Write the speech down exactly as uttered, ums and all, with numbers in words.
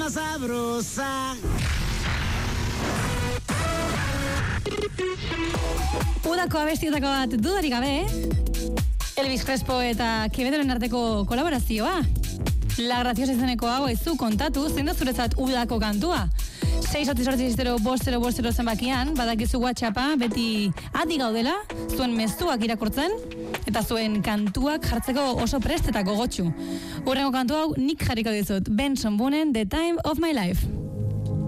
más sabrosa. Udako abestietako bat dudarik gabe, Elvis Crespo eta Quevedoren arteko kolaborazioa. La Graciosa izeneko hau aizu kontatu, zein da zuretzat udako kantua? sei sortzi sortzi zero bost zero bost zero zenbakian, badakizu WhatsAppa, beti adi gaudela, zuen mezuak irakurtzen, eta zuen kantuak jartzeko oso prest eta gogotsu. Hurrengo kantu hau nik jarriko dizut, Benson Boonen, The Time of My Life.